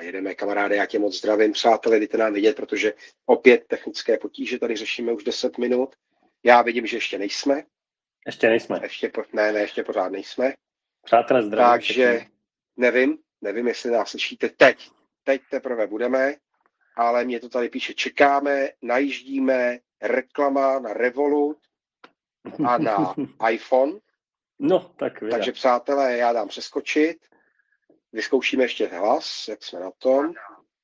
A jedeme, kamaráde, já tě moc zdravím, přátelé, jdete nám vidět, protože opět technické potíže tady řešíme už 10 minut. Já vidím, že ještě nejsme. Ještě nejsme. Ještě pořád nejsme. Přátelé, zdravím. Takže nevím, jestli nás slyšíte teď. Teď teprve budeme, ale mě to tady píše, čekáme, najíždíme, reklama na Revolut a na iPhone. No, tak věda. Takže přátelé, já dám přeskočit. Vyzkoušíme ještě hlas, jak jsme na tom.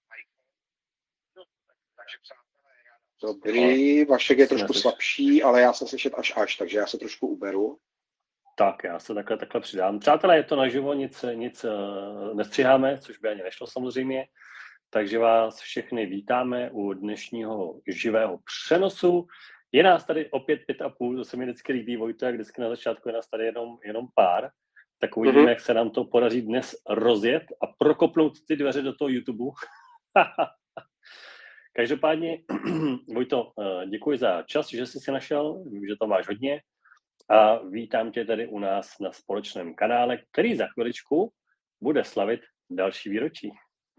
Dobrý, Vašek je trošku slabší, ale já jsem slyšet až, takže já se trošku uberu. Tak, já se takhle přidám. Přátelé, je to naživo, nic nestřiháme, což by ani nešlo samozřejmě. Takže vás všechny vítáme u dnešního živého přenosu. Je nás tady opět 5,5, to se mi vždycky líbí, Vojto, jak vždycky na začátku je nás tady jenom pár. Tak uvidíme, jak se nám to podaří dnes rozjet a prokopnout ty dveře do toho YouTube. Každopádně, Vojto, děkuji za čas, že jsi si našel, vím, že to máš hodně. A vítám tě tady u nás na společném kanále, který za chviličku bude slavit další výročí.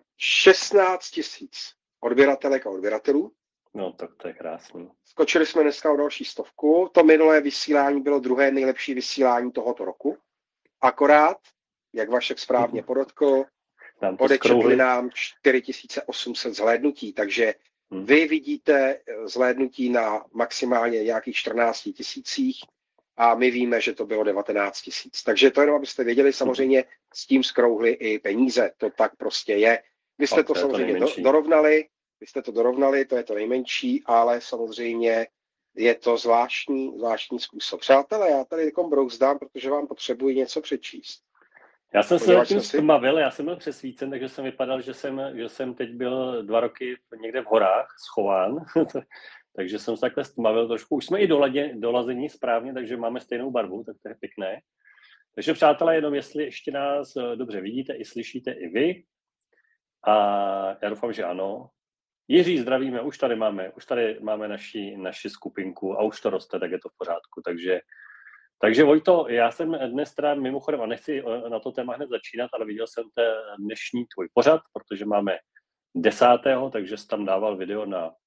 16 000 odběratelek a odběratelů. No, tak to je krásný. Skočili jsme dneska o další 100. To minulé vysílání bylo druhé nejlepší vysílání tohoto roku. Akorát, jak Vašek správně podotkl, odečetli nám 4800 zhlédnutí, takže vy vidíte zhlédnutí na maximálně nějakých 14 000 a my víme, že to bylo 19 000. Takže to jenom, abyste věděli, samozřejmě s tím skrouhli i peníze. To tak prostě je. Vy jste to samozřejmě dorovnali, to je to nejmenší, ale samozřejmě je to zvláštní způsob. Přátelé, já tady brouzdám, protože vám potřebuji něco přečíst. Já jsem se zatím stmavil, já jsem byl přesvícen, takže jsem vypadal, že jsem teď byl 2 roky někde v horách schován, takže jsem se takhle stmavil trošku. Už jsme i dolazení správně, takže máme stejnou barvu, tak to je pěkné. Takže přátelé, jenom jestli ještě nás dobře vidíte i slyšíte i vy, a já doufám, že ano. Jiří, zdravíme, už tady máme naši skupinku a už to roste, tak je to v pořádku. Takže Vojto, já jsem dnes teda mimochodem, a nechci na to téma hned začínat, ale viděl jsem ten dnešní tvůj pořad, protože máme 10., takže jsi tam dával video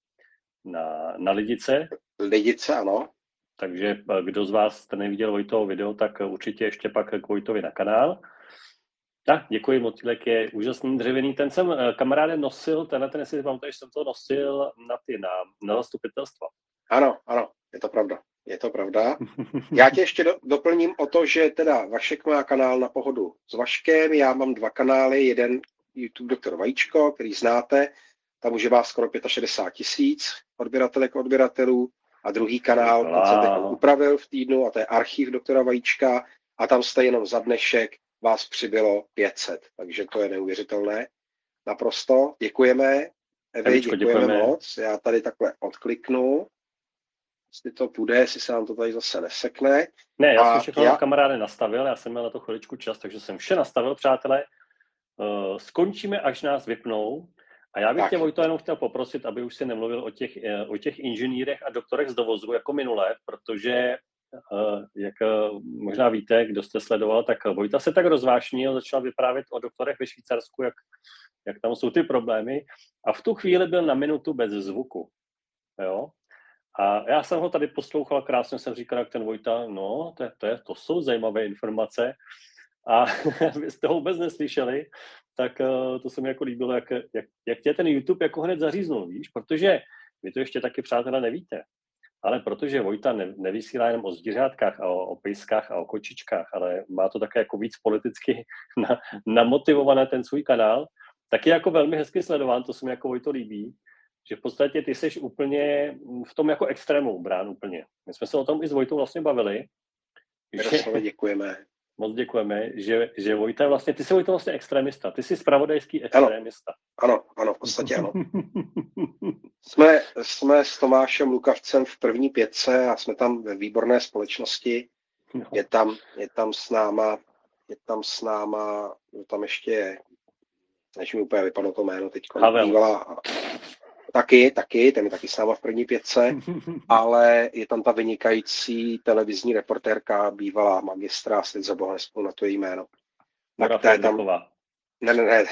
na Lidice. Lidice, ano. Takže kdo z vás jste neviděl Vojtovo video, tak určitě ještě pak k Vojtovi na kanál. Tak, děkuji, motýlek je úžasný dřevěný. Ten jsem kamaráde nosil, ten si pamatuješ, jsem to nosil na zastupitelstva. Ano, je to pravda. Já tě ještě doplním o to, že teda Vašek má kanál Na pohodu s Vaškem, já mám 2 kanály, jeden YouTube Dr. Vajíčko, který znáte, tam už je vás skoro 65 000 odběratelů a druhý kanál, ten jsem teď upravil v týdnu a to je archiv doktora Vajíčka a tam jste jenom za dnešek vás přibylo 500, takže to je neuvěřitelné. Naprosto. Děkujeme. Evi, děkujeme moc. Já tady takhle odkliknu. Jestli to půjde, jestli se nám to tady zase nesekne. Ne, já jsem všechno kamaráde nastavil, já jsem měl na to chviličku čas, takže jsem vše nastavil, přátelé. Skončíme, až nás vypnou. A já bych tě, Vojto, jenom chtěl poprosit, aby už si nemluvil o těch inženýrech a doktorech z dovozu jako minule, protože jak možná víte, kdo jste sledoval, tak Vojta se tak rozvášnil, začal vyprávět o doktorech ve Švýcarsku, jak tam jsou ty problémy a v tu chvíli byl na minutu bez zvuku. Jo? A já jsem ho tady poslouchal, krásně jsem říkal, jak ten Vojta, no, to jsou zajímavé informace a vy jste ho vůbec neslyšeli, tak to se mi jako líbilo, jak tě ten YouTube jako hned zaříznul, víš, protože vy to ještě taky, přátelé, nevíte. Ale protože Vojta nevysílá jenom o zvířátkách a o pejskách a o kočičkách, ale má to také jako víc politicky namotivované ten svůj kanál, tak je jako velmi hezky sledován, to se mi jako Vojto líbí, že v podstatě ty seš úplně v tom jako extrému brán úplně. My jsme se o tom i s Vojtou vlastně bavili. Děkujeme. Moc děkujeme, že Vojta vlastně, ty jsi Vojta vlastně extremista, ty jsi zpravodajský extremista. Ano, v podstatě ano. Jsme s Tomášem Lukavcem v první 5 a jsme tam ve výborné společnosti. No. Je tam s náma, tam ještě, než mi úplně vypadlo to jméno teď, bývalá, taky, ten je taky s náma v první 5, ale je tam ta vynikající televizní reportérka, bývalá magistra, teď za boha nespomenu na to její jméno. Tak tam, Ne,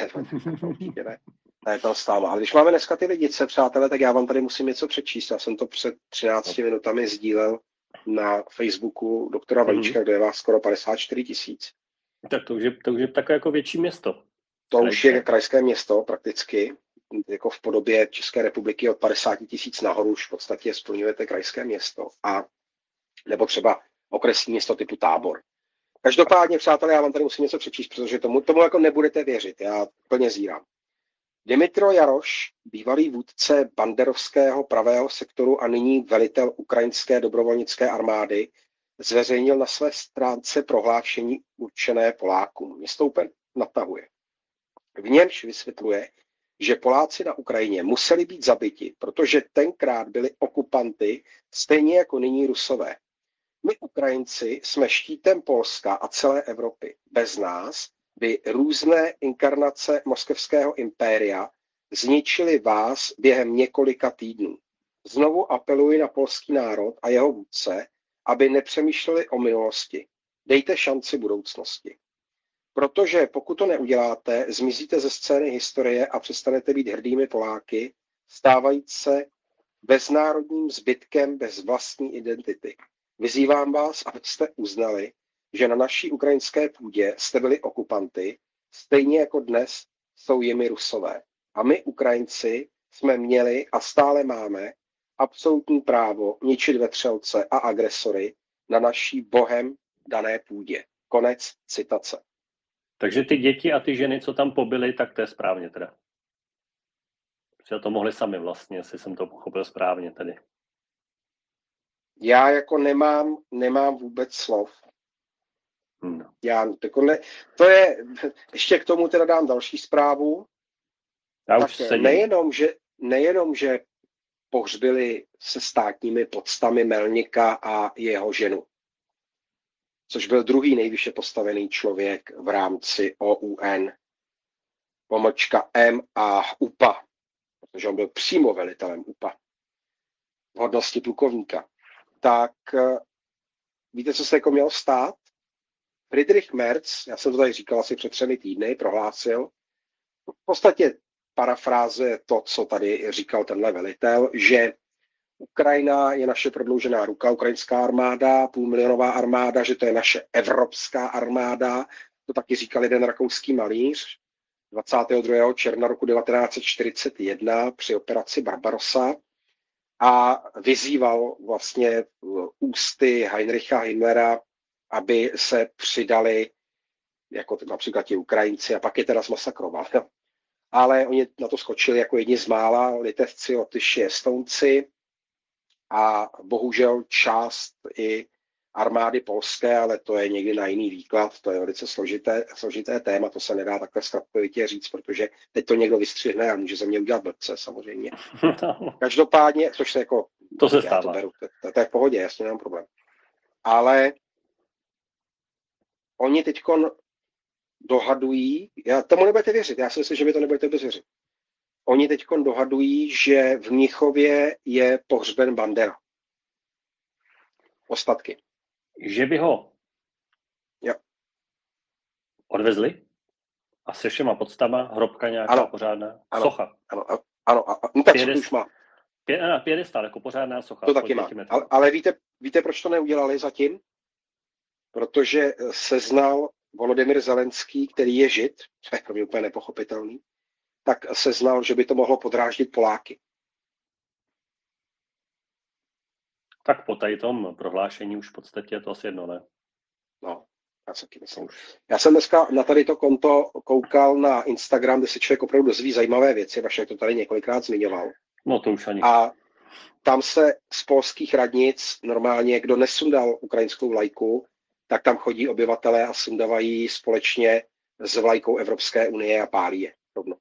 to stává. Ale když máme dneska ty lidice, přátelé, tak já vám tady musím něco přečíst. Já jsem to před 13 minutami sdílel na Facebooku doktora Vajíčka, kde je vás skoro 54 000. Tak to už je takové jako větší město. To už je krajské město prakticky, jako v podobě České republiky od 50 000 nahoru už v podstatě splňujete krajské město. A nebo třeba okresní město typu Tábor. Každopádně, přátelé, já vám tady musím něco přečíst, protože tomu jako nebudete věřit. Já plně zírám. Dmytro Jaroš, bývalý vůdce banderovského pravého sektoru a nyní velitel ukrajinské dobrovolnické armády, zveřejnil na své stránce prohlášení určené Polákům. Mě to úplně natahuje. V němž vysvětluje, že Poláci na Ukrajině museli být zabiti, protože tenkrát byli okupanty, stejně jako nyní Rusové. My Ukrajinci jsme štítem Polska a celé Evropy. Bez nás by různé inkarnace moskevského impéria zničily vás během několika týdnů. Znovu apeluji na polský národ a jeho vůdce, aby nepřemýšleli o minulosti. Dejte šanci budoucnosti. Protože pokud to neuděláte, zmizíte ze scény historie a přestanete být hrdými Poláky, stávajíc se beznárodním zbytkem bez vlastní identity. Vyzývám vás, abyste uznali, že na naší ukrajinské půdě jste byli okupanty, stejně jako dnes jsou jimi Rusové. A my, Ukrajinci, jsme měli a stále máme absolutní právo ničit vetřelce a agresory na naší Bohem dané půdě. Konec citace. Takže ty děti a ty ženy, co tam pobyly, tak to je správně teda. Protože to mohli sami vlastně, jestli jsem to pochopil správně tedy. Já jako nemám vůbec slov. Já to je, ještě k tomu teda dám další zprávu. Tak nejenom, že pohřbili se státními poctami Melnika a jeho ženu, což byl druhý nejvyšší postavený člověk v rámci OUN, _M a UPA, protože on byl přímo velitelem UPA v hodnosti plukovníka. Tak víte, co se jako mělo stát? Friedrich Merz, já jsem to tady říkal asi před 3 týdny, prohlásil, v podstatě parafrázuje to, co tady říkal tenhle velitel, že Ukrajina je naše prodloužená ruka, ukrajinská armáda, 500 000 armáda, že to je naše evropská armáda. To taky říkal jeden rakouský malíř 22. června roku 1941 při operaci Barbarossa a vyzýval vlastně ústy Heinricha Himmlera, aby se přidali, jako například ti Ukrajinci, a pak je teda zmasakroval. Ale oni na to skočili jako jedni z mála, Litevci, Lotyši, Estonci a bohužel část i armády polské, ale to je někdy na jiný výklad, to je velice složité téma, to se nedá takhle zkratovitě říct, protože teď to někdo vystřihne a může ze mě udělat blbce samozřejmě. Každopádně, což se jako... To se stává. To je v pohodě, jasně, nemám problém. Ale oni teďkon dohadují, já tomu nebudete věřit, já si myslím, že vy to nebudete vůbec věřit. Oni teďkon dohadují, že v Mnichově je pohřben Bandera. Ostatky. Že by ho odvezli a se všema podstama, hrobka nějaká pořádná, socha. Ano, no tak co už má. Piedestal, jako pořádná socha. To taky má. Ale víte, proč to neudělali zatím? Protože seznal Volodymyr Zelenský, který je Žid, to je pro mě úplně nepochopitelný, tak seznal, že by to mohlo podráždit Poláky. Tak po tady tom prohlášení už v podstatě je to asi jedno, ne? No, já se taky myslím. Já jsem dneska na tady to konto koukal na Instagram, kde se člověk opravdu dozví zajímavé věci, Vašek to tady několikrát zmiňoval. No to už ani. A tam se z polských radnic normálně, kdo nesundal ukrajinskou vlajku, tak tam chodí obyvatelé a sundávají společně s vlajkou Evropské unie a pálí je rovno.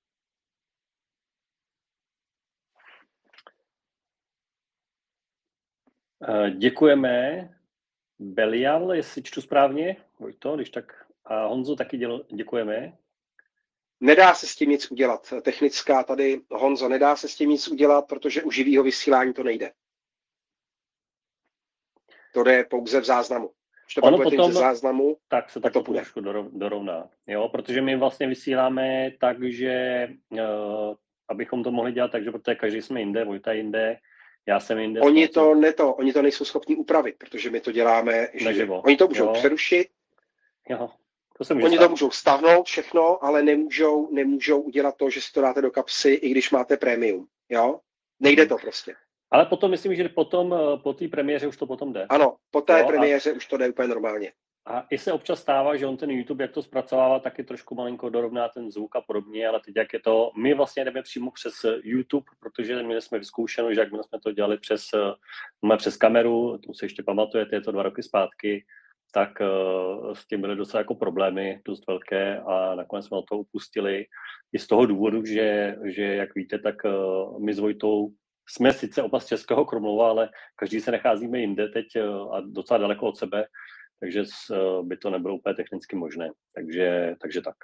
Děkujeme. Belial, jestli čtu správně, Vojto, když tak. A Honzo taky děkujeme. Nedá se s tím nic udělat. Technická tady, Honzo, nedá se s tím nic udělat, protože u živého vysílání to nejde. To jde pouze v záznamu. Když to pak bude ze záznamu, tak se to trošku dorovná. Jo, protože my vlastně vysíláme tak, že abychom to mohli dělat tak, že protože každý jsme jinde, Vojta jinde, já jsem jinde. Oni to nejsou schopni upravit, protože my to děláme naživo. Oni to můžou přerušit, oni to můžou stáhnout všechno, ale nemůžou udělat to, že si to dáte do kapsy, i když máte prémium. Jo? Nejde to prostě. Ale potom myslím, že po té premiéře už to potom jde. Ano, po té premiéře už to jde úplně normálně. A i se občas stává, že on ten YouTube, jak to zpracovává, taky trošku malinko dorovná ten zvuk a podobně, ale teď jak je to, my vlastně jdeme přímo přes YouTube, protože měli jsme vyzkoušeno, že jak jsme to dělali přes kameru, to si ještě pamatujete, je to 2 roky zpátky, tak s tím byly docela jako problémy dost velké a nakonec jsme od toho upustili i z toho důvodu, že jak víte, tak my s Vojtou jsme sice oba z Českého Krumlova, ale každý se nacházíme jinde teď a docela daleko od sebe, takže by to nebylo úplně technicky možné. Takže tak.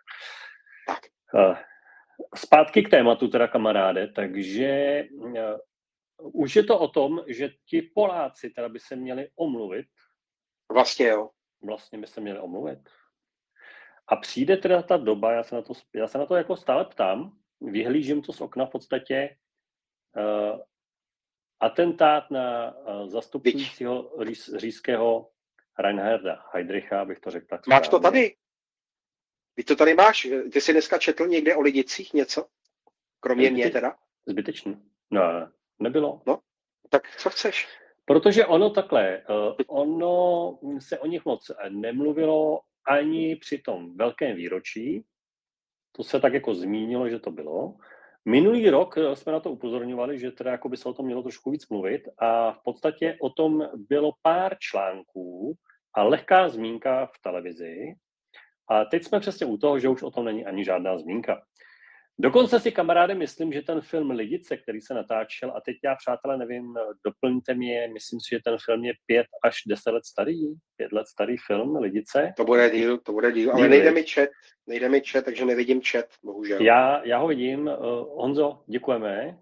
Zpátky k tématu teda, kamaráde, takže už je to o tom, že ti Poláci teda by se měli omluvit. Vlastně jo. Vlastně by se měli omluvit. A přijde teda ta doba, já se na to jako stále ptám, vyhlížím to z okna v podstatě, atentát na zastupujícího říšského Reinharda Heydricha, bych to řekl tak správně. Máš to tady? Ty to tady máš? Ty jsi dneska četl někde o Lidicích něco? Kromě mě teda? Zbytečný. No, nebylo. No, tak co chceš? Protože ono takhle, ono se o nich moc nemluvilo ani při tom velkém výročí. To se tak jako zmínilo, že to bylo. Minulý rok jsme na to upozorňovali, že teda jako by se o tom mělo trošku víc mluvit a v podstatě o tom bylo pár článků a lehká zmínka v televizi. A teď jsme přesně u toho, že už o tom není ani žádná zmínka. Dokonce si, kamaráde, myslím, že ten film Lidice, který se natáčel, a teď já, přátelé, nevím, doplňte mě, myslím si, že ten film je 5 až 10 let starý, 5 let starý film Lidice. To bude díl, ale nejde mi chat, takže nevidím chat, bohužel. Já ho vidím. Honzo, děkujeme.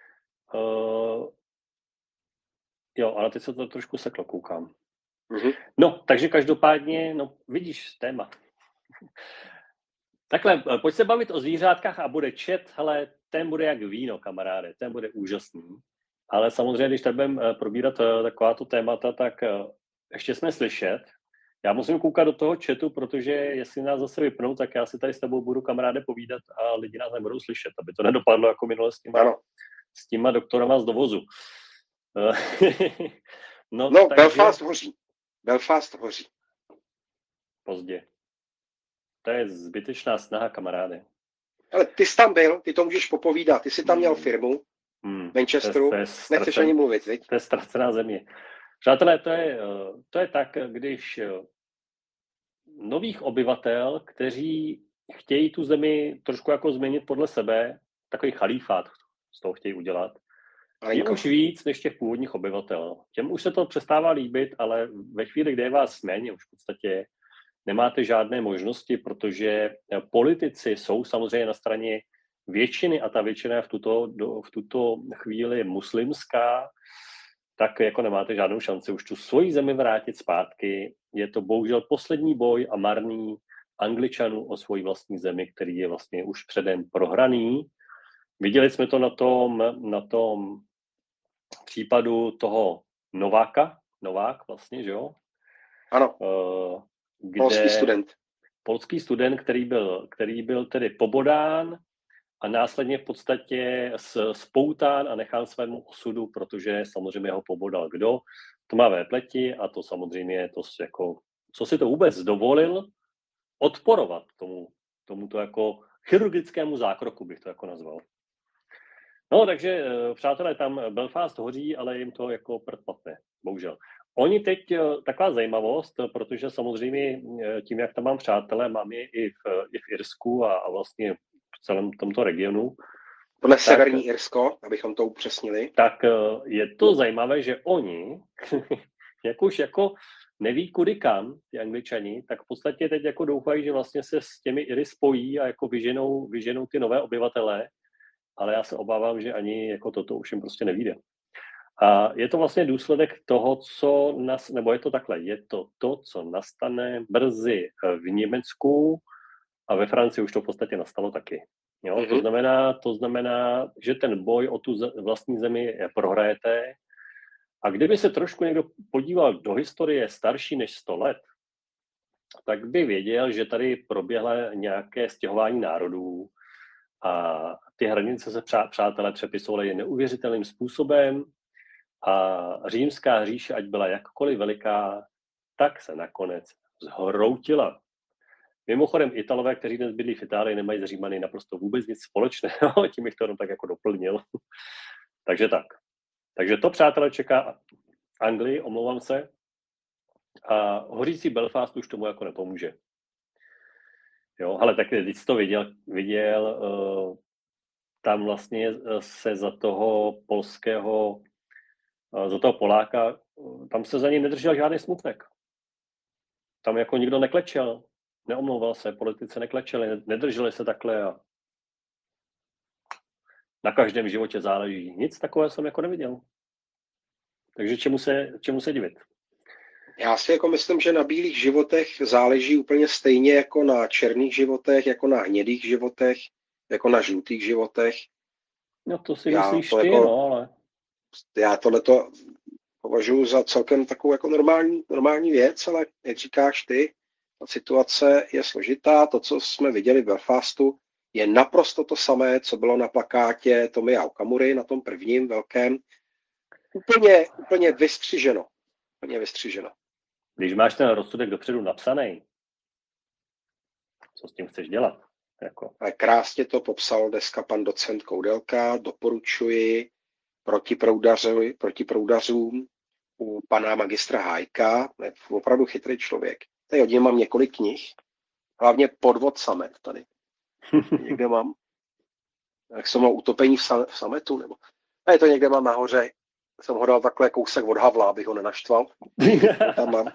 Jo, ale teď se to trošku seklo, koukám. Mm-hmm. No, takže každopádně, vidíš téma. Takhle, pojď se bavit o zvířátkách a bude chat, hele, ten bude jak víno, kamaráde, ten bude úžasný. Ale samozřejmě, když tak budeme probírat takováto témata, tak ještě jsme slyšet. Já musím koukat do toho chatu, protože jestli nás zase vypnou, tak já si tady s tebou budu, kamaráde, povídat a lidi nás nebudou slyšet, aby to nedopadlo jako minule s těma doktorama z dovozu. Takže... Belfast hoří. Pozdě. To je zbytečná snaha, kamaráde. Ale ty jsi tam byl, ty to můžeš popovídat. Ty jsi tam měl firmu v Manchesteru, nechceš ani mluvit, viď? To je ztracená země. Přátelé, to je tak, když nových obyvatel, kteří chtějí tu zemi trošku jako změnit podle sebe, takový chalífát z toho chtějí udělat, je už víc než těch původních obyvatel. Těm už se to přestává líbit, ale ve chvíli, kdy je vás méně, už v podstatě nemáte žádné možnosti, protože politici jsou samozřejmě na straně většiny a ta většina je v tuto chvíli muslimská, tak jako nemáte žádnou šanci už tu svoji zemi vrátit zpátky. Je to bohužel poslední boj a marný Angličanů o svoji vlastní zemi, který je vlastně už předem prohraný. Viděli jsme to na tom případu toho Novák vlastně, že jo? Ano. Polský student, který byl tedy pobodán a následně v podstatě spoután a nechal svému osudu, protože samozřejmě ho pobodal kdo? Tmavé pleti a to samozřejmě co si to vůbec dovolil odporovat tomuto jako chirurgickému zákroku, bych to jako nazval. No, takže přátelé, tam Belfast hoří, ale jim to jako prd bohužel. Oni teď, taková zajímavost, protože samozřejmě tím, jak tam mám přátelé, mám je i v Irsku a vlastně v celém tomto regionu. Tohle severní Irsko, abychom to upřesnili. Tak je to zajímavé, že oni, jak už jako neví kudy kam, ty Angličani, tak v podstatě teď jako doufají, že vlastně se s těmi Iry spojí a jako vyženou ty nové obyvatele, ale já se obávám, že ani jako toto už jim prostě nevyjde. A je to vlastně důsledek toho, nebo je to takhle, je to, co nastane brzy v Německu a ve Francii už to v podstatě nastalo taky. Jo? Mm-hmm. To znamená, že ten boj o tu vlastní zemi prohrajete. A kdyby se trošku někdo podíval do historie starší než 100 let, tak by věděl, že tady proběhlo nějaké stěhování národů a ty hranice se, přátelé, přepisovaly neuvěřitelným způsobem a římská říše, ať byla jakkoliv veliká, tak se nakonec zhroutila. Mimochodem, Italové, kteří dnes bydlí v Itálii, nemají s Římany naprosto vůbec nic společného, tím bych to jenom tak jako doplnil. Takže tak. Takže to, přátelé, čeká Anglii, omlouvám se, a hořící Belfast už tomu jako nepomůže. Jo, ale tak když jsi to viděl, tam vlastně se za toho polského, za toho Poláka, tam se za něj nedržel žádný smutek. Tam jako nikdo neklečel, neomlouval se, politici neklečeli, nedrželi se takhle a na každém životě záleží. Nic takového jsem jako neviděl. Takže čemu se divit? Já si jako myslím, že na bílých životech záleží úplně stejně jako na černých životech, jako na hnědých životech, jako na žlutých životech. No to si myslíš ty, jako, no, ale... Já tohleto považuji za celkem takovou jako normální věc, ale jak říkáš ty, ta situace je složitá. To, co jsme viděli v Belfastu, je naprosto to samé, co bylo na plakátě Tomia Okamury, na tom prvním velkém. Úplně vystřiženo. Úplně vystřiženo. Když máš ten rozsudek dopředu napsaný, co s tím chceš dělat? Jako. A krásně to popsal dneska pan docent Koudelka, doporučuji proti proudařům u pana magistra Hájka, je opravdu chytrý člověk. Tady od něj mám několik knih, hlavně Podvod samet tady. Někde mám, jak jsem mal Utopení v sametu, nebo tady to někde mám nahoře, jsem ho dal takhle kousek od Havla, abych ho nenaštval. Tam mám.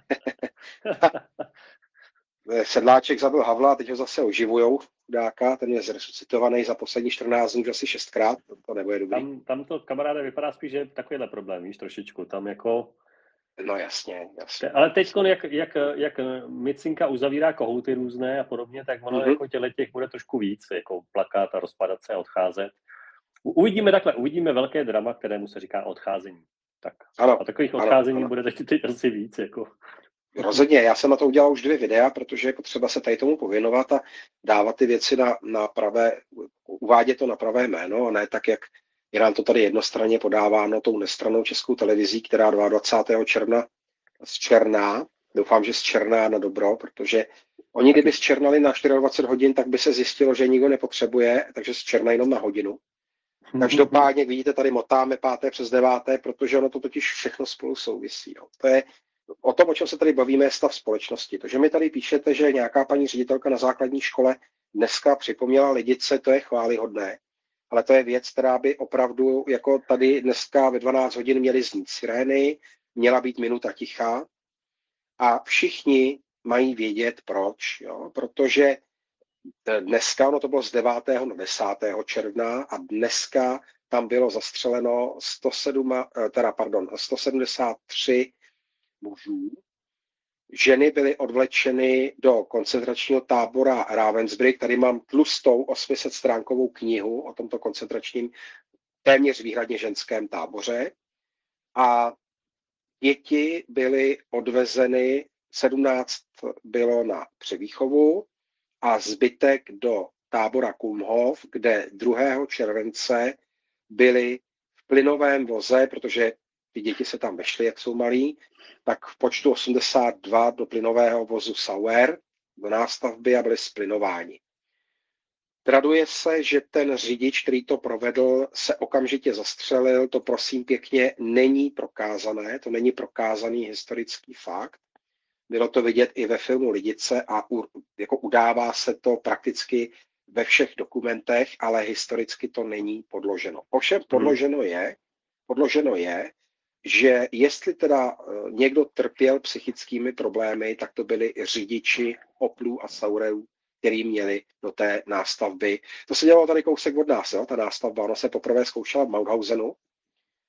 Sedláček zabil Havla a teď ho zase oživujou, chudáka, ten je zresuscitovaný za poslední 14 dní asi 6krát, to nebude dobrý. Tam to, kamaráde, vypadá spíš, že takovýhle problém, víš, trošičku, tam jako... No jasně. Ale teď, jak Micinka uzavírá kohouty různé a podobně, tak ono jako těch bude trošku víc, jako plakat a rozpadat se a odcházet. Uvidíme velké drama, kterému se říká odcházení. Tak. Ano, a takových odcházení bude teď asi víc, jako... Rozhodně, já jsem na to udělal už 2 videa, protože je potřeba se tady tomu pověnovat a dávat ty věci na pravé, uvádět to na pravé jméno a ne tak, jak je nám to tady jednostranně podáváno tou nestrannou Českou televizí, která 22. června zčerná, doufám, že zčerná na dobro, protože oni kdyby zčernali na 24 hodin, tak by se zjistilo, že nikdo nepotřebuje, takže zčerná jenom na hodinu. Každopádně vidíte, tady motáme 5. přes 9, protože ono to totiž všechno spolu souvisí. Jo. To je o tom, o čem se tady bavíme, je stav společnosti. To, že mi tady píšete, že nějaká paní ředitelka na základní škole dneska připomněla lidice, to je chvályhodné. Ale to je věc, která by opravdu, jako tady dneska ve 12 hodin měly znít sirény, měla být minuta ticha a všichni mají vědět proč. Jo? Protože dneska, ono to bylo z 9. na 10. června a dneska tam bylo zastřeleno 173 mužů. Ženy byly odvlečeny do koncentračního tábora Ravensbrück. Tady mám tlustou 800stránkovou knihu o tomto koncentračním téměř výhradně ženském táboře. A děti byly odvezeny, 17 bylo na převýchovu a zbytek do tábora Kulmhof, kde 2. července byly v plynovém voze, protože ty děti se tam vešly, jak jsou malí, tak v počtu 82 do plynového vozu Sauer, do nástavby a byli splinováni. Traduje se, že ten řidič, který to provedl, se okamžitě zastřelil, to prosím pěkně není prokázané, to není prokázaný historický fakt. Bylo to vidět i ve filmu Lidice a jako udává se to prakticky ve všech dokumentech, ale historicky to není podloženo. Ovšem podloženo je, že jestli teda někdo trpěl psychickými problémy, tak to byli řidiči Oplů a Sauerů, který měli do té nástavby. To se dělalo tady kousek od nás, jo? Ta nástavba, ona se poprvé zkoušela v Mauthausenu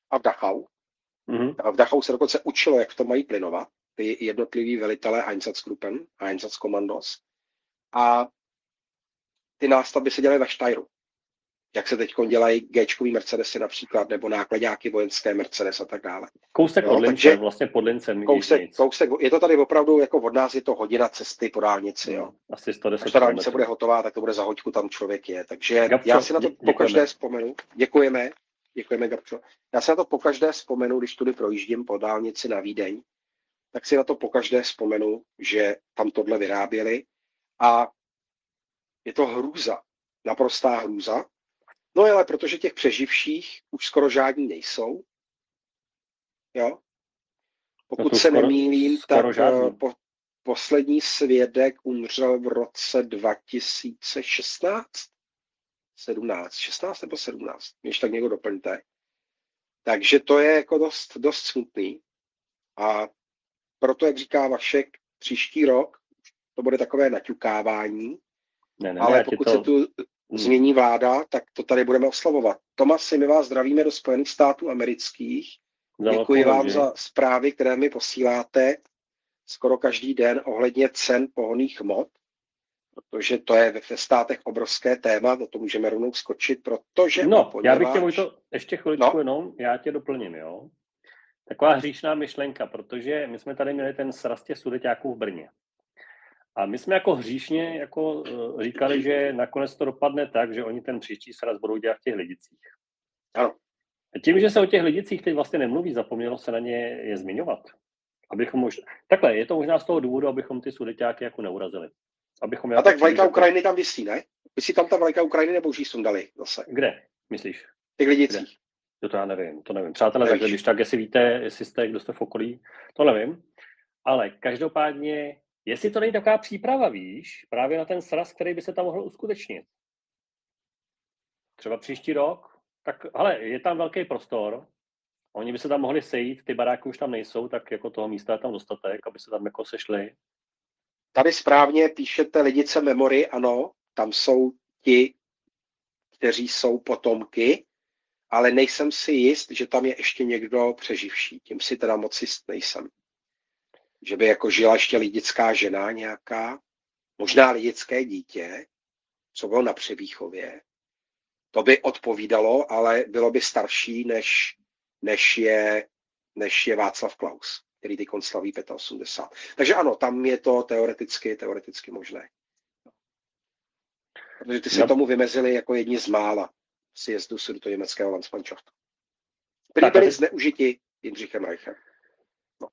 a v Dachau. A v Dachau se dokonce učilo, jak to mají plynovat, ty jednotliví velitelé Einsatzgruppen, Einsatzkommandos. A ty nástavby se dělaly ve Steyru. Jak se teď dělají G-čkový Mercedesy například, nebo nákladáky vojenské Mercedes a tak dále. Kousek od Lince, vlastně pod Lincem. Kousek, je to tady opravdu, jako od nás je to hodina cesty po dálnici. Jo. Asi 110 Až ta dálnice bude hotová, tak to bude za hoďku, tam člověk je. Takže Gabčo, já si na to pokaždé vzpomenu. Děkujeme, Gabčo. Já si na to pokaždé vzpomenu, když tudy projíždím po dálnici na Vídeň, tak si na to pokaždé vzpomenu, že tam tohle vyráběli. A je to hrůza, naprostá hrůza. No ale protože těch přeživších už skoro žádní nejsou. Jo? Pokud se nemýlím, tak poslední svědek umřel v roce 2016? 16 nebo 17? Když tak někdo doplňte. Takže to je jako dost smutný. A proto, jak říká Vašek, příští rok to bude takové naťukávání, ale pokud se tu změní vláda, tak to tady budeme oslavovat. Tomasi, my vás zdravíme do Spojených států amerických. Děkuji vám za zprávy, které mi posíláte skoro každý den ohledně cen pohonných hmot, protože to je ve státech obrovské téma, do toho můžeme rovnou skočit, protože... Já bych tě, Vojto, ještě chviličku jenom, já tě doplním, jo. Taková hříšná myšlenka, protože my jsme tady měli ten sraz těch sudeťáků v Brně. A my jsme jako hříšně jako říkali, že nakonec to dopadne tak, že oni ten příští sraz budou dělat v těch Lidicích. Ano. A tím, že se o těch Lidicích teď vlastně nemluví, zapomnělo se na ně je zmiňovat. Takhle, je to možná z toho důvodu, abychom ty sudeťáky jako neurazili. A tak vlajka Ukrajiny tam visí, ne? Visí tam ta vlajka Ukrajiny, nebo už ji sundali zase? Kde, myslíš? V těch Lidicích. To já nevím, to nevím. Přátelé, takhle, když tak, jestli víte, jestli jste, kdo jste v okolí, to nevím. Ale každopádně, jestli to není taková příprava, víš, právě na ten sraz, který by se tam mohl uskutečnit. Třeba příští rok, tak, hele, je tam velký prostor, oni by se tam mohli sejít, ty baráky už tam nejsou, tak jako toho místa je tam dostatek, aby se tam jako sešli. Tady správně píšete Lidice Memory, ano, tam jsou ti, kteří jsou potomky, ale nejsem si jist, že tam je ještě někdo přeživší. Tím si teda moc jist nejsem. Že by jako žila ještě lidická žena nějaká, možná lidické dítě, co bylo na převýchově. To by odpovídalo, ale bylo by starší, než je Václav Klaus, který teď slaví 85. Takže ano, tam je to teoreticky možné. Protože ty se tomu vymezili jako jedni z mála sjezdu sudetoněmeckého Landsmannschaftu. Který byli zneužiti Jindřichem Reichem. No.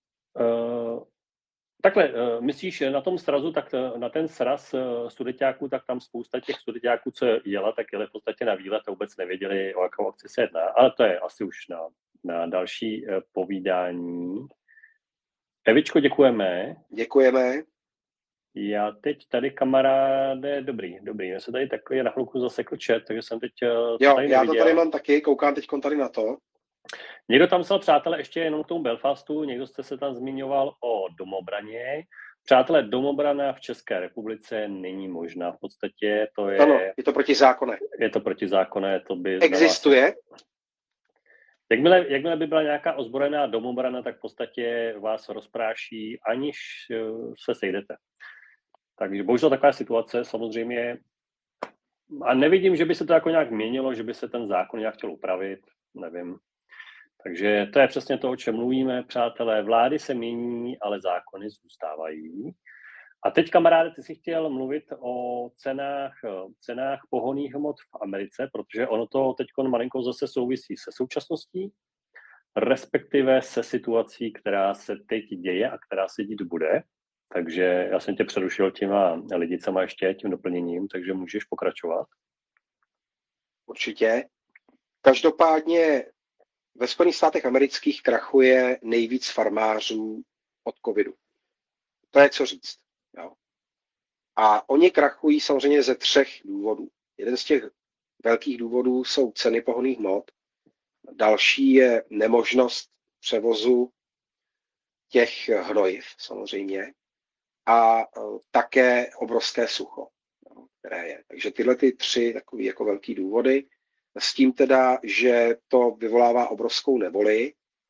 Takhle, myslíš na tom srazu, tak na ten sraz sudeťáků, tak tam spousta těch sudeťáků, co jela, tak jeli v podstatě na výlet a vůbec nevěděli, o jakou akci se jedná. Ale to je asi už na další povídání. Evičko, děkujeme. Děkujeme. Já teď tady, kamaráde, dobrý, já se tady takový na chvilku zasekl chat, takže jsem teď já to tady mám taky, koukám teď tady na to. Někdo tam psal, přátelé, ještě jenom k tomu Belfastu, někdo jste se tam zmiňoval o domobraně. Přátelé, domobrana v České republice není možná. V podstatě to je... Ano, je to protizákonné. Je to protizákonné, to by... Existuje? Jakmile by byla nějaká ozbrojená domobrana, tak v podstatě vás rozpráší, aniž se sejdete. Takže bohužel taková situace samozřejmě. A nevidím, že by se to jako nějak měnilo, že by se ten zákon nějak chtěl upravit, nevím. Takže to je přesně to, o čem mluvíme, přátelé. Vlády se mění, ale zákony zůstávají. A teď, kamaráde, ty jsi chtěl mluvit o cenách pohonných hmot v Americe, protože ono to teď malinko zase souvisí se současností, respektive se situací, která se teď děje a která se dít bude. Takže já jsem tě přerušil těma Lidicama ještě, tím doplněním, takže můžeš pokračovat. Určitě. Každopádně ve Spojených státech amerických krachuje nejvíc farmářů od covidu. To je co říct. Jo. A oni krachují samozřejmě ze 3 důvodů. Jeden z těch velkých důvodů jsou ceny pohonných hmot. Další je nemožnost převozu těch hnojiv samozřejmě. A také obrovské sucho, které je. Takže tyhle 3 takový jako velký důvody. s tím teda, že to vyvolává obrovskou nevoli,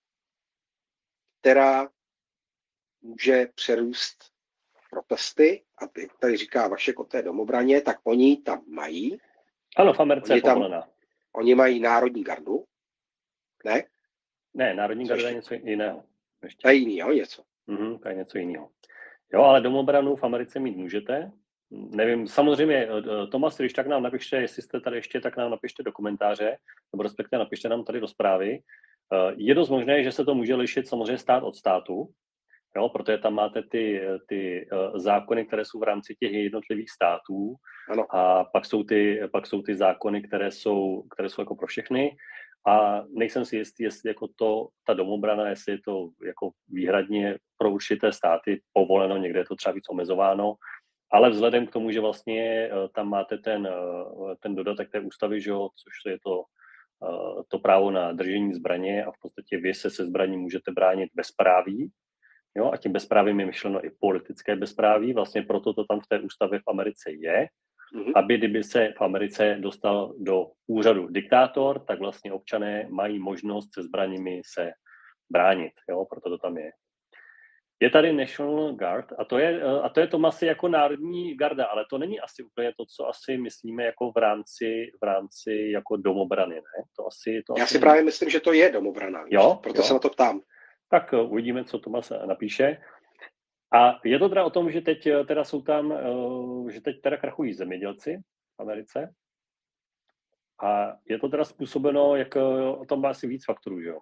která může přerůst protesty, a tady říká Vašek o té domobraně, tak oni tam mají. Ano, v Americe je povolená. Oni mají národní gardu, ne? Ne, národní garda je něco jiného. To je jiného něco. To je něco jiného. Jo, ale domobranu v Americe mít můžete. Nevím, samozřejmě, Tomas, když tak nám napište, jestli jste tady ještě, tak nám napište do komentáře, nebo respektive napište nám tady do zprávy. Je dost možné, že se to může lišit samozřejmě stát od státu, jo, protože tam máte ty zákony, které jsou v rámci těch jednotlivých států. Ano. A pak jsou ty zákony, které jsou jako pro všechny. A nejsem si jistý, jestli jako ta domobrana, jestli je to jako výhradně pro určité státy povoleno, někde je to třeba víc omezováno, ale vzhledem k tomu, že vlastně tam máte ten dodatek té ústavy, že jo, což je to právo na držení zbraně a v podstatě vy se zbraní můžete bránit bezpráví, jo, a tím bezprávím je myšleno i politické bezpráví, vlastně proto to tam v té ústavě v Americe je, aby kdyby se v Americe dostal do úřadu diktátor, tak vlastně občané mají možnost se zbraněmi se bránit, jo, proto to tam je. Je tady National Guard a to je Tomasi jako národní garda, ale to není asi úplně to, co asi myslíme jako v rámci jako domobrany, ne? Já si právě myslím, že to je domobrana, jo, proto se na to ptám. Tak uvidíme, co Tomas napíše. A je to teda o tom, že teď teda jsou tam, že teď teda krachují zemědělci v Americe. A je to teda způsobeno, jak o tom má asi víc faktorů, že jo?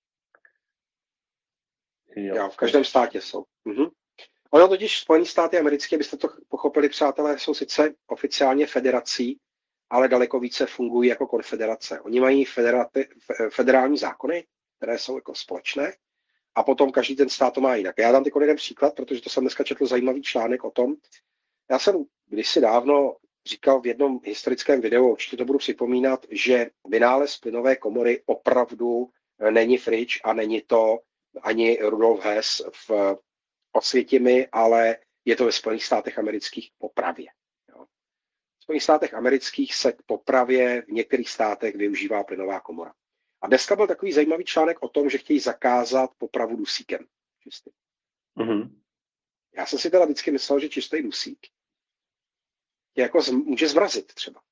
Jo, v každém státě jsou. Ono totiž Spojené státy americké, byste to pochopili, přátelé, jsou sice oficiálně federací, ale daleko více fungují jako konfederace. Oni mají federální zákony, které jsou jako společné, a potom každý ten stát to má jinak. Já dám teď jeden příklad, protože to jsem dneska četl zajímavý článek o tom. Já jsem kdysi dávno říkal v jednom historickém videu, určitě to budu připomínat, že vynález plynové komory opravdu není Fridge a není to ani Rudolf Hess v Osvětimi, ale je to ve Spojených státech amerických po Pravě. V Spojených státech amerických se k popravě v některých státech využívá plynová komora. A dneska byl takový zajímavý článek o tom, že chtějí zakázat popravu dusíkem. Čistý. Já jsem si teda vždycky myslel, že čistý dusík je jako může zmrazit třeba.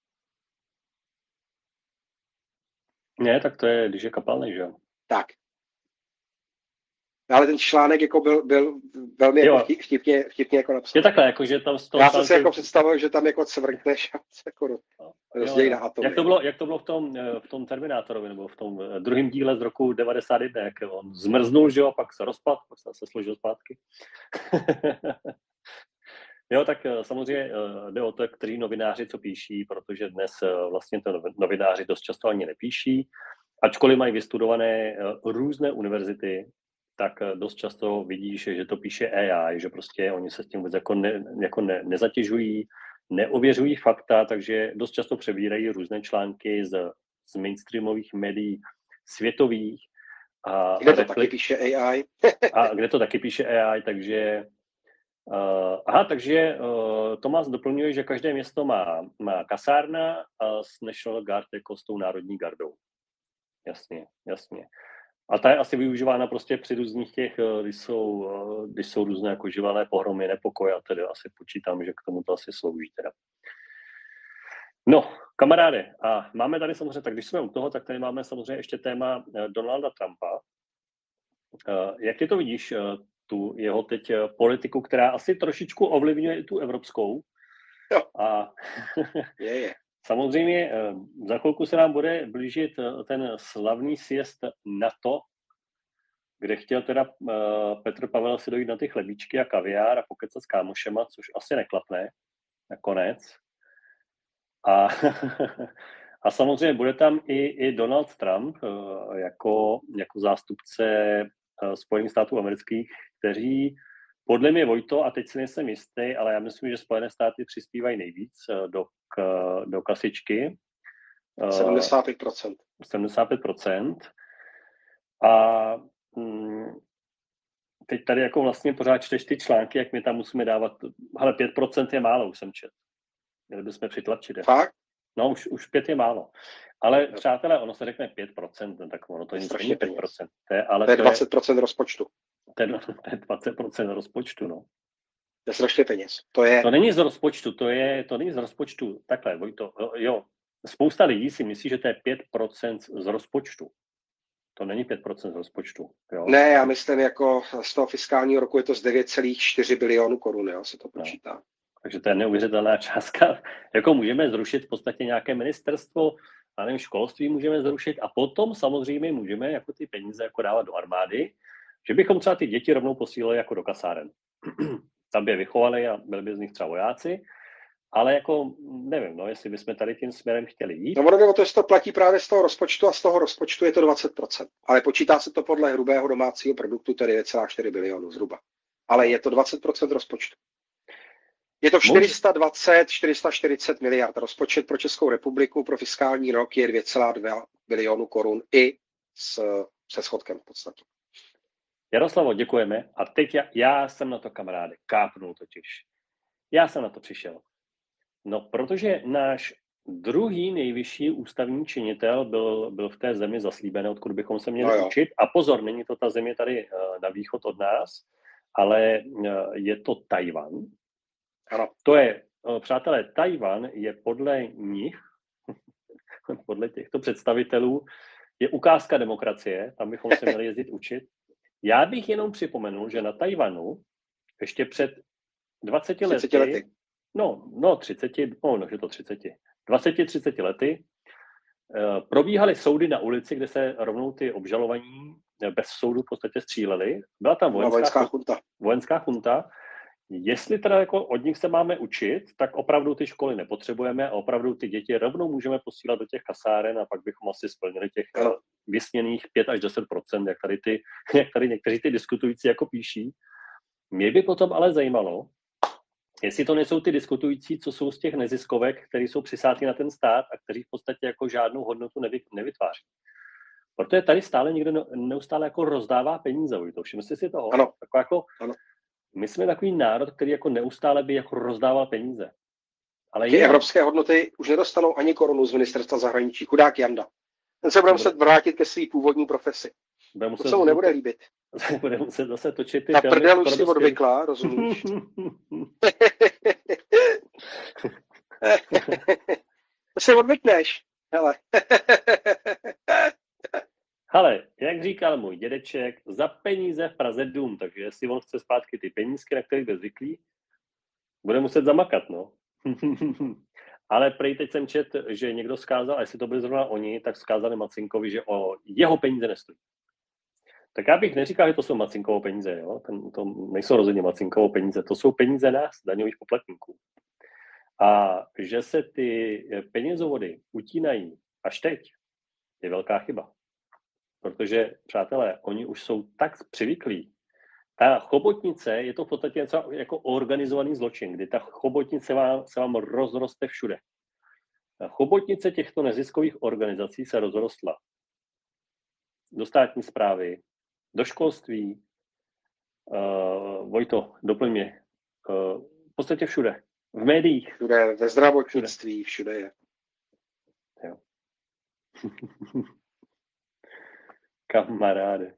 Ne, tak to je, když je kapalný, že jo? Tak. Ale ten článek jako byl velmi jako vtipně jako napsaný. Je takhle, jako, že tam z toho já jsem si jako představil, že tam jako cvrkneš a se jako rozdělí na atomy. Jak to bylo v tom Terminátorovi, nebo v tom druhém díle z roku 91, jak on zmrznul, že jo, pak se rozpad, pak se složil zpátky. Jo, tak samozřejmě jde o to, kteří novináři co píší, protože dnes vlastně to novináři dost často ani nepíší. Ačkoliv mají vystudované různé univerzity, tak dost často vidíš, že to píše AI, že prostě oni se s tím vůbec nezatěžují, neověřují fakta, takže dost často přebírají různé články z mainstreamových médií světových. Kde to taky píše AI. A kde to taky píše AI, takže takže Tomas doplňuje, že každé město má kasárna s National Guard jako s tou národní gardou. Jasně. A ta je asi využívána prostě při různých těch, když jsou různé jako živelné pohromy, nepokoje a tedy asi počítám, že k tomu to asi slouží teda. No, kamaráde, a máme tady samozřejmě, tak když jsme u toho, tak tady máme samozřejmě ještě téma Donalda Trumpa. Jak ty to vidíš, tu jeho teď politiku, která asi trošičku ovlivňuje i tu evropskou? Jo. A je. Samozřejmě za chvilku se nám bude blížit ten slavný sjezd NATO, kde chtěl teda Petr Pavel si dojít na ty chlebíčky a kaviár a pokecat s kámošema, což asi neklapne nakonec. A samozřejmě bude tam i Donald Trump jako zástupce Spojených států amerických, kteří podle mě, Vojto, a teď si nejsem jistý, ale já myslím, že Spojené státy přispívají nejvíc do kasičky. 75%. 75%. A teď tady jako vlastně pořád čteš ty články, jak my tam musíme dávat, hele, 5% je málo, už jsem čet. Měli bychom přitlačit. Fakt? No už 5 je málo. Ale přátelé, ono se řekne 5%, tak ono to nic není 5%. To je 20% rozpočtu. To je 20% rozpočtu, no. To je strašně peněz. To není z rozpočtu, to není z rozpočtu. Takhle, Vojto, jo. Spousta lidí si myslí, že to je 5% z rozpočtu. To není 5% z rozpočtu. Jo? Ne, já myslím, jako z toho fiskálního roku je to z 9,4 bilionu korun, jo, se to počítá. No. Takže to je neuvěřitelná částka. Jako můžeme zrušit v podstatě nějaké ministerstvo, a nevím, školství můžeme zrušit a potom samozřejmě můžeme jako ty peníze jako dávat do armády, že bychom třeba ty děti rovnou posílali jako do kasáren. Tam by je vychovali a byli by z nich třeba vojáci, ale jako nevím, no, jestli bychom tady tím směrem chtěli jít. No ono to, že to platí právě z toho rozpočtu a z toho rozpočtu je to 20%. Ale počítá se to podle hrubého domácího produktu, tedy 9,4 bilionu zhruba. Ale je to 20% rozpočtu. Je to 440 miliard. Rozpočet pro Českou republiku pro fiskální rok je 2,2 bilionu korun i se schodkem v podstatě. Jaroslavo, děkujeme. A teď já jsem na to, kamaráde, kápnul totiž. Já jsem na to přišel. No, protože náš druhý nejvyšší ústavní činitel byl v té zemi zaslíbený, odkud bychom se měli učit. A pozor, není to ta země tady na východ od nás, ale je to Tajvan. Ano. To je, přátelé, Tajvan je podle nich, podle těchto představitelů, je ukázka demokracie, tam bychom se měli jezdit učit. Já bych jenom připomenul, že na Tajvanu ještě před 20 lety. 20-30 lety probíhaly soudy na ulici, kde se rovnou ty obžalovaní bez soudu v podstatě stříleli. Byla tam vojenská chunta. Jestli teda jako od nich se máme učit, tak opravdu ty školy nepotřebujeme a opravdu ty děti rovnou můžeme posílat do těch kasáren a pak bychom asi splnili těch vysněných 5 až 10%, jak tady někteří ty diskutující jako píší. Mě by potom ale zajímalo, jestli to nejsou ty diskutující, co jsou z těch neziskovek, které jsou přisáty na ten stát a kteří v podstatě jako žádnou hodnotu nevytváří. Protože tady stále někdo neustále jako rozdává peníze. Všimli jste si toho? Ano. Ano. My jsme takový národ, který jako neustále by jako rozdával peníze. Ale ty evropské hodnoty už nedostanou ani korunu z ministerstva zahraničí. Chudák Janda. Ten se bude muset vrátit ke své původní profesi. To se mu nebude líbit. Bude muset zase točit ty filmy. Ta prdel už si odvykla, rozumíš? To se odvykneš. Hele, jak říkal můj dědeček, za peníze v Praze dům, takže jestli on chce zpátky ty penízky, na které byl zvyklý, bude muset zamakat, no. Ale prej teď jsem četl, že někdo vzkázal, a jestli to byli zrovna oni, tak vzkázali Macinkovi, že o jeho peníze nestojí. Tak já bych neříkal, že to jsou Macinkovo peníze, jo? To nejsou rozhodně Macinkovo peníze, to jsou peníze nás, daňových poplatníků. A že se ty penězovody utínají až teď, je velká chyba. Protože, přátelé, oni už jsou tak přivyklí. Ta chobotnice je to v podstatě něco jako organizovaný zločin, kdy ta chobotnice se vám rozroste všude. Ta chobotnice těchto neziskových organizací se rozrostla do státní správy, do školství, Vojto, doplň mě, v podstatě všude. V médiích. Všude, ve zdravotnictví, všude je. Jo. Kamaráde.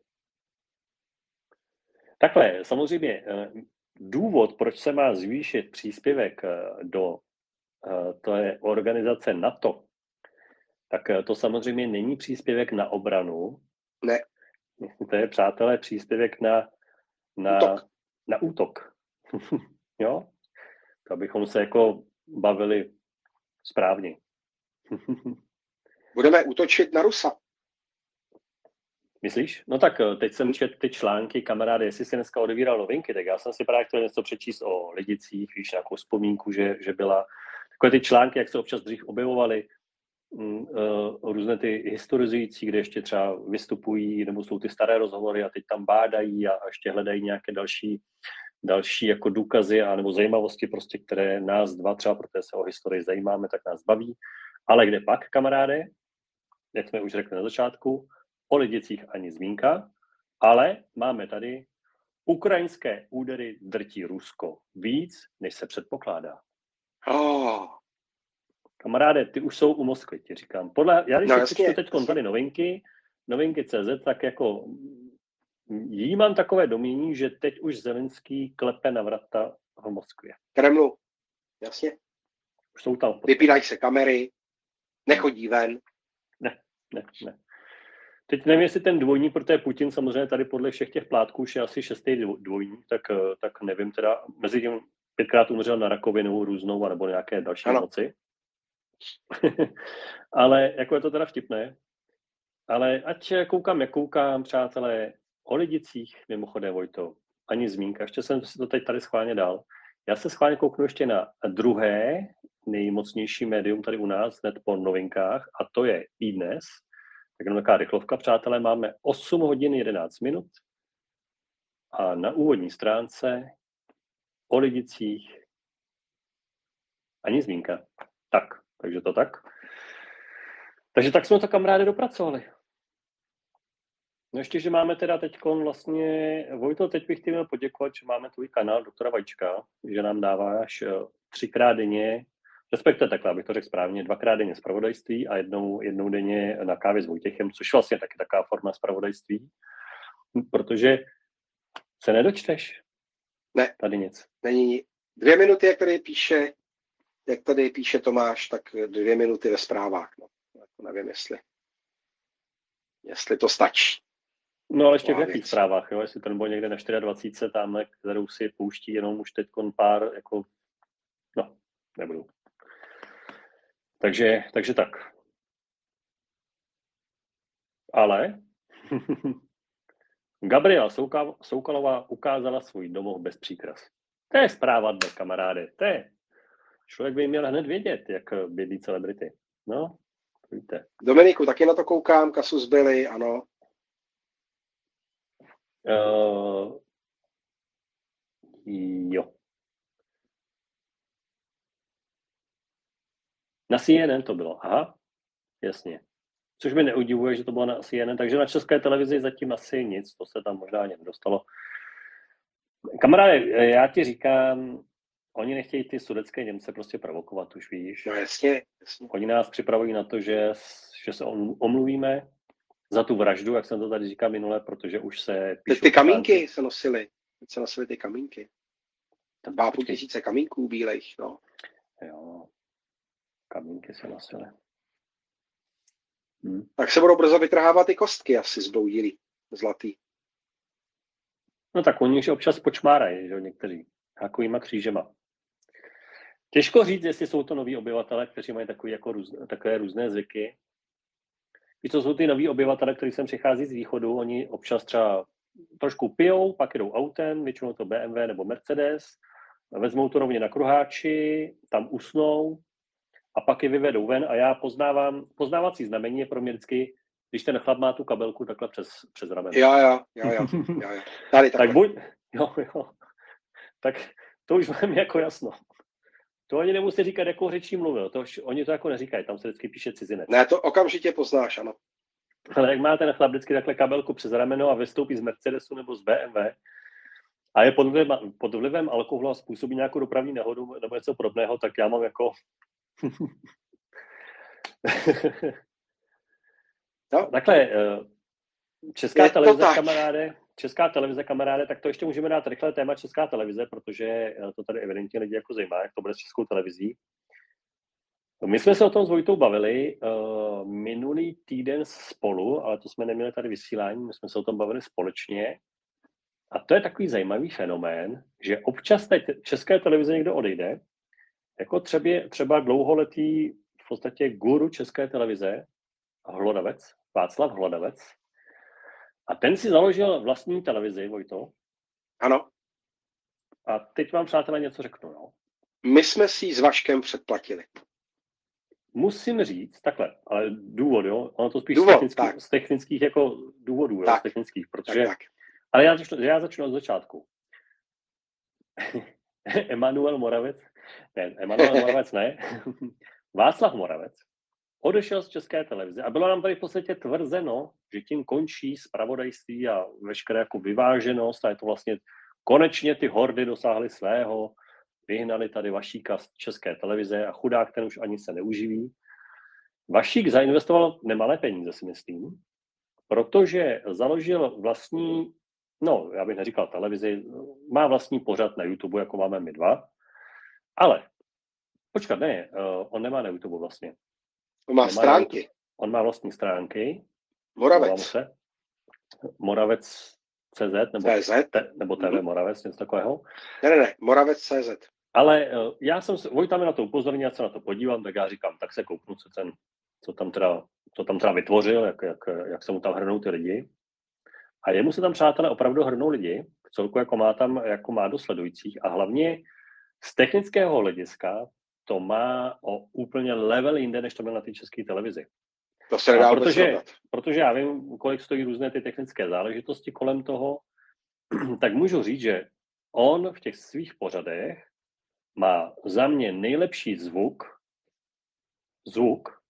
Takhle, samozřejmě důvod, proč se má zvýšit příspěvek do té organizace NATO, tak to samozřejmě není příspěvek na obranu. Ne. To je, přátelé, příspěvek na útok. Jo? To abychom se jako bavili správně. Budeme útočit na Rusa. Myslíš? No tak teď jsem četl ty články, kamaráde, jestli jsi dneska odevíral novinky, tak já jsem si právě chtěl něco přečíst o Lidicích, víš, nějakou vzpomínku, že byla takové ty články, jak se občas dřív objevovaly, různé ty historizující, kde ještě třeba vystupují, nebo jsou ty staré rozhovory a teď tam bádají a ještě hledají nějaké další jako důkazy a nebo zajímavosti, prostě, které nás dva třeba, protože se o historii zajímáme, tak nás baví. Ale kde pak, kamaráde, jak jsme už řekli na začátku, o Lidicích ani zmínka, ale máme tady ukrajinské údery drtí Rusko víc, než se předpokládá. Kamaráde, ty už jsou u Moskvy, ti říkám. Já když si přečtu teď tady novinky CZ, tak jako jí mám takové domnění, že teď už Zelenský klepe na vrata v Moskvě. Kremlu, jasně. Už jsou tam. Vypínají se kamery, nechodí ven. Ne. Teď nevím, jestli ten dvojník, protože Putin samozřejmě tady podle všech těch plátků už je asi 6. dvojník, tak nevím teda, mezi tím 5krát umřel na rakovinu různou, nebo nějaké další nemoci. Ale jako je to teda vtipné. Ale ať koukám, jak koukám, přátelé, o Lidicích, mimochodem, Vojto, ani zmínka, ještě jsem si to teď tady schválně dal. Já se schválně kouknu ještě na druhé nejmocnější médium tady u nás, hned po novinkách, a to je iDnes. Tak jenom taková rychlovka, přátelé, máme 8 hodin 11 minut a na úvodní stránce o Lidicích ani zmínka. Takže to tak. Takže tak jsme to, kamaráde, dopracovali. No ještě, že máme teda teďkon vlastně, Vojto, teď bych ti měl poděkovat, že máme tvůj kanál doktora Vajíčka, že nám dáváš 3krát denně, respektive takhle, abych to řekl správně, 2krát denně zpravodajství a jednou denně na kávě s Vojtěchem, což vlastně taky taková forma zpravodajství, protože se nedočteš. Ne. Tady nic. Není 2 minuty, jak tady píše Tomáš, tak 2 minuty ve zprávách. No. Nevím, jestli to stačí. No ale ještě v jakých zprávách, jo? Jestli ten byl někde na 24, tamhle, kterou si pouští jenom už teď pár, jako, no, nebudu. Takže tak. Ale Gabriela Soukalová ukázala svůj domov bez příkras. To je zpráva dne, kamaráde. To je. Člověk by měl hned vědět, jak bědí celebrity. No, víte. Dominiku, taky na to koukám, Kasus Belli, ano. Jo. Na CNN to bylo, aha, jasně. Což mi neudivuje, že to bylo na CNN, takže na České televizi zatím asi nic, to se tam možná ani nedostalo. Kamaráde, já ti říkám, oni nechtějí ty sudetské Němce prostě provokovat, už víš. No jasně. Oni nás připravují na to, že se omluvíme za tu vraždu, jak jsem to tady říkal minule, protože už se píšou... Ty kamínky se nosily. Teď se nosily ty kamínky. 2,5 tisíce kamínků bílejch, no. Jo, kamínky se nosily. Tak se budou brzo vytrhávat ty kostky asi zbloudilý, zlatý. No tak oni už občas počmárají, že někteří, takovýma křížema. Těžko říct, jestli jsou to noví obyvatele, kteří mají takové různé zvyky. Víš, co jsou ty noví obyvatele, kteří sem přichází z východu, oni občas třeba trošku pijou, pak jedou autem, většinou to BMW nebo Mercedes, vezmou to rovně na kruháči, tam usnou a pak je vyvedou ven a já poznávací znamení je pro mě vždycky, když ten chlap má tu kabelku takhle přes rameno. Jo. Tady tak buď, jo. Tak to už mám jako jasno. To ani nemusí říkat, jakou řečí mluvil. Oni to jako neříkají, tam se vždycky píše cizinec. Ne, to okamžitě poznáš, ano. Ale jak má ten chlap vždycky takhle kabelku přes rameno a vystoupí z Mercedesu nebo z BMW a je pod vlivem alkoholu a způsobí nějakou dopravní nehodu nebo něco podobného, tak já mám jako... No. Takhle, Česká televize, kamaráde, tak to ještě můžeme dát rychle téma Česká televize, protože to tady evidentně lidi jako zajímá, jak to bude s Českou televizí. My jsme se o tom s Vojtou bavili minulý týden spolu, ale to jsme neměli tady vysílání, my jsme se o tom bavili společně. A to je takový zajímavý fenomén, že občas teď České televize někdo odejde, jako třeba dlouholetý v podstatě guru České televize, Václav Hlodavec. A ten si založil vlastní televizi, Vojto. Ano. A teď vám, přátelé, něco řeknu. No. My jsme si ji s Vaškem předplatili. Musím říct, takhle, ale důvod, jo? Ono to spíš z technických jako důvodů, jo? Z technických, protože... Tak. Ale já začnu od začátku. Emanuel Moravec ne. Václav Moravec odešel z České televize a bylo nám tady v podstatě tvrzeno, že tím končí zpravodajství a veškeré jako vyváženost a je to vlastně konečně ty hordy dosáhly svého, vyhnali tady Vašíka z České televize a chudák ten už ani se neuživí. Vašík zainvestoval nemalé peníze, si myslím, protože založil vlastní, no, já bych neříkal televizi, má vlastní pořad na YouTube, jako máme my dva, ale počkat, ne, on nemá na YouTube vlastně. On má stránky. On má vlastní stránky. Moravec. Moravec.cz nebo TV Moravec, něco takového. Ne, Moravec.cz. Ale já jsem Vojta mi na to upozornil, já se na to podívám, tak já říkám, tak se kouknu, co tam teda vytvořil, jak se mu tam hrnou ty lidi. A jemu se tam, přátelé, opravdu hrnou lidi, celku jako má do sledujících a hlavně z technického hlediska to má o úplně level jinde, než to bylo na té české televizi. To se nedá vůbec srovnat. Protože já vím, kolik stojí různé ty technické záležitosti kolem toho, tak můžu říct, že on v těch svých pořadech má za mě nejlepší zvuk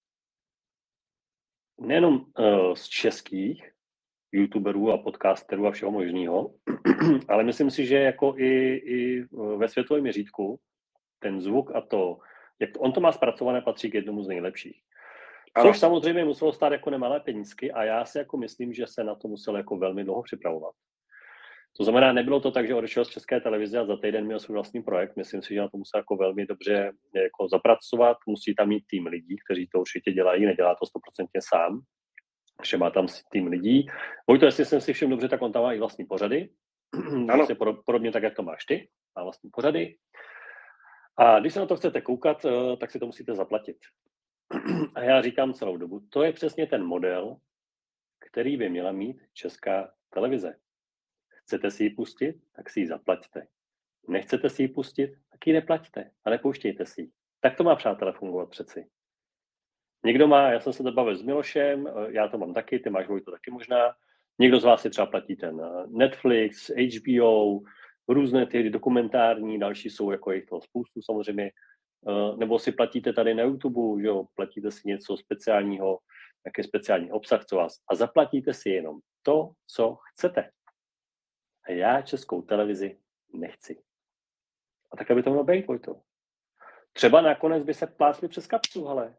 nejenom z českých youtuberů a podcasterů a všeho možného, ale myslím si, že jako i ve světovém měřítku ten zvuk a to, jak on to má zpracované, patří k jednomu z nejlepších. Což samozřejmě muselo stát jako nemalé penízky a já si jako myslím, že se na to musel jako velmi dlouho připravovat. To znamená, nebylo to tak, že odešel z České televize a za týden měl svůj vlastní projekt. Myslím si, že na to musel jako velmi dobře jako zapracovat. Musí tam mít tým lidí, kteří to určitě dělají, nedělá to 100% sám. Že má tam tým lidí. Vojto, jestli jsem si všiml dobře, tak on tam má i vlastní pořady. Vlastně podobně tak, jak to máš ty. Má vlastní pořady. A když se na to chcete koukat, tak si to musíte zaplatit. A já říkám celou dobu, to je přesně ten model, který by měla mít Česká televize. Chcete si ji pustit, tak si ji zaplaťte. Nechcete si ji pustit, tak ji neplaťte a nepouštějte si ji. Tak to má, přátelé, fungovat přeci. Někdo má, já jsem se to bavil s Milošem, já to mám taky, ty máš, Vojto, taky možná. Někdo z vás si třeba platí ten Netflix, HBO, různé ty dokumentární, další jsou jako jich toho spoustu samozřejmě. Nebo si platíte tady na YouTube, jo, platíte si něco speciálního, nějaký speciální obsah, co vás, a zaplatíte si jenom to, co chcete. A já Českou televizi nechci. A tak, aby to mělo být, Vojto. Třeba nakonec by se plásli přes kapsu, ale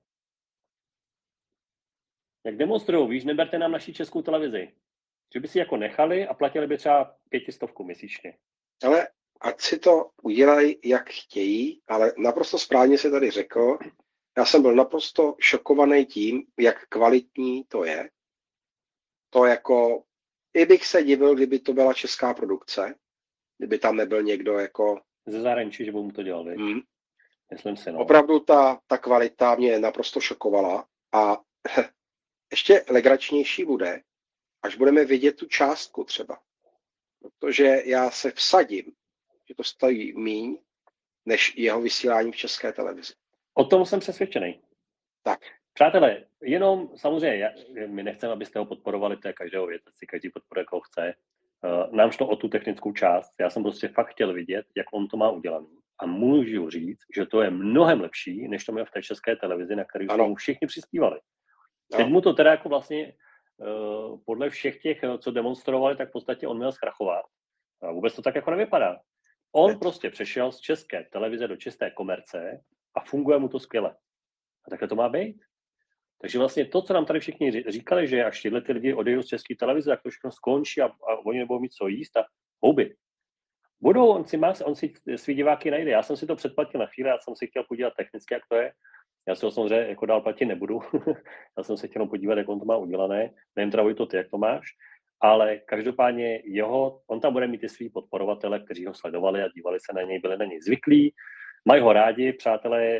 jak demonstrujou, víš, neberte nám naši Českou televizi. Že by si jako nechali a platili by třeba 500 měsíčně. Ale ať si to udělají, jak chtějí, ale naprosto správně se tady řekl, já jsem byl naprosto šokovaný tím, jak kvalitní to je. To jako, i bych se divil, kdyby to byla česká produkce, kdyby tam nebyl někdo jako... Ze zahraničí, že by mu to dělal, myslím si, no. Opravdu ta kvalita mě naprosto šokovala a ještě legračnější bude, až budeme vidět tu částku třeba. Protože já se vsadím, že to stojí míň, než jeho vysílání v České televizi. O tom jsem přesvědčený. Tak. Přátelé, jenom samozřejmě, my nechceme, abyste ho podporovali, to je každého věc, si každý podporuje, koho chce. Nám šlo o tu technickou část. Já jsem prostě fakt chtěl vidět, jak on to má udělané. A můžu říct, že to je mnohem lepší, než to měl v té České televizi, na který jsme mu všichni přispívali. Teď mu to teda jako vlastně podle všech těch, co demonstrovali, tak v podstatě on měl zkrachovat. A vůbec to tak jako nevypadá. On prostě přešel z České televize do čisté komerce a funguje mu to skvěle. A takhle to má být. Takže vlastně to, co nám tady všichni říkali, že až tyhle ty lidi odejdou z České televize, tak to všechno skončí a oni nebudou mít co jíst a houby. On si svý diváky najde. Já jsem si to předplatil na chvíli, já jsem si chtěl podívat technicky, jak to je. Já si ho samozřejmě jako dál platit nebudu. Já jsem se chtěl podívat, jak on to má udělané. Nevím teda, Vojto, ty, jak to máš. Ale každopádně on tam bude mít i svý podporovatele, kteří ho sledovali a dívali se na něj, byli na něj zvyklí. Mají ho rádi, přátelé,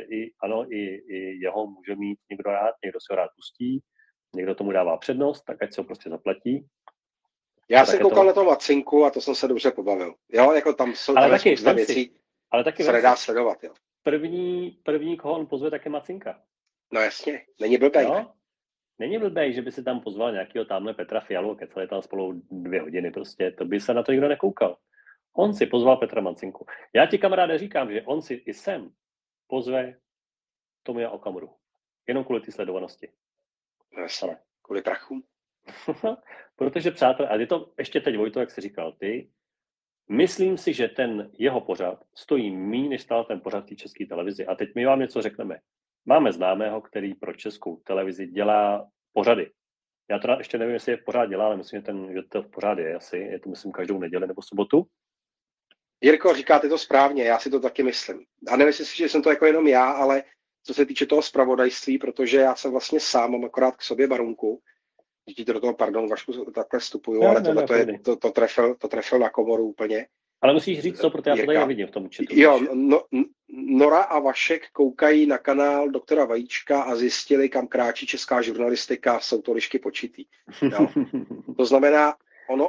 i jeho může mít někdo rád, někdo si ho rád pustí, někdo tomu dává přednost, tak ať se ho prostě zaplatí. Já jsem koukal na to Macinku a to jsem se dobře pobavil. Jo, jako tam jsou spousta věcí, se nedá sledovat. Jo. První, koho on pozve, tak je Macinka. No jasně, není blbej. No? Není blbej, že by si tam pozval nějakého tamhle Petra Fialu, kecali tam spolu 2 hodiny, prostě, to by se na to nikdo nekoukal. On si pozval Petra Macinku. Já ti, kamaráde, říkám, že on si i sem pozve Tomia Okamuru. Jenom kvůli té sledovanosti. No jasně, kvůli prachům. Protože, přátelé, a je to ještě teď, Vojto, jak jsi říkal ty, Myslím si, že ten jeho pořad stojí méně, než stál ten pořad té České televizi. A teď my vám něco řekneme. Máme známého, který pro Českou televizi dělá pořady. Já teda ještě nevím, jestli je pořád dělá, ale myslím, že to pořád je asi. Je to, myslím, každou neděli nebo sobotu. Jirko, říkáte to správně, já si to taky myslím. A nemyslím si, že jsem to jako jenom já, ale co se týče toho zpravodajství, protože já jsem vlastně sám, mám akorát k sobě Barunku, že do toho, pardon, Vašku, takhle vstupuju, ale to trefil na komoru úplně. Ale musíš říct co, protože já to tady nevidím v tom chatu. Jo, Nora a Vašek koukají na kanál doktora Vajíčka a zjistili, kam kráčí česká žurnalistika, jsou to lišky počitý. Jo? To znamená, ono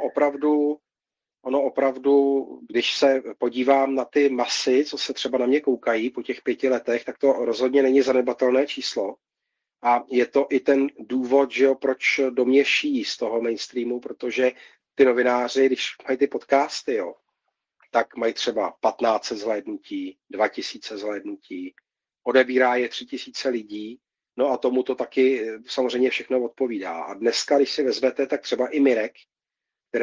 opravdu, když se podívám na ty masy, co se třeba na mě koukají po těch 5 letech, tak to rozhodně není zanedbatelné číslo. A je to i ten důvod, že jo, proč do mě šijí z toho mainstreamu, protože ty novináři, když mají ty podcasty, jo, tak mají třeba 1500 zhlédnutí, 2000 zhlédnutí, odebírá je 3000 lidí, no a tomu to taky samozřejmě všechno odpovídá. A dneska, když si vezmete, tak třeba i Mirek,